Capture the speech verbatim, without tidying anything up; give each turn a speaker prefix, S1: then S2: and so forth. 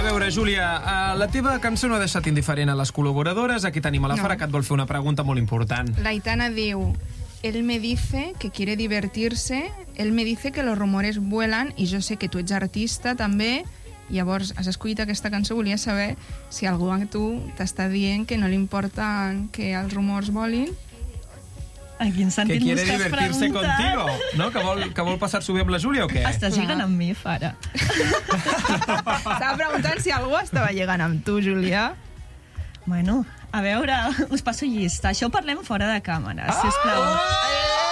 S1: veure, Júlia, uh, la teva cançó no ha deixat indiferent a les col·laboradores. Aquí tenim a la Fara, que et vol fer una pregunta molt important.
S2: L'Aitana diu: él me dice que quiere divertirse, él me dice que los rumores vuelan, i jo sé que tu ets artista també. Llavors, has escollit aquesta cançó, volia saber si algú a tu t'està dient que no li importa que els rumors volin.
S3: En quin sentit
S1: que quiere
S3: m'estàs
S1: divertirse
S3: preguntant?
S1: contigo, no? Que vol, que vol passar-s'ho bé amb la Júlia o què?
S3: Estàs lligant amb mi, Fara.
S2: Estava preguntant si algú estava lligant amb tu, Júlia.
S3: Bueno, a veure, us passo llista. Això ho parlem fora de càmera, sisplau.
S1: Oh!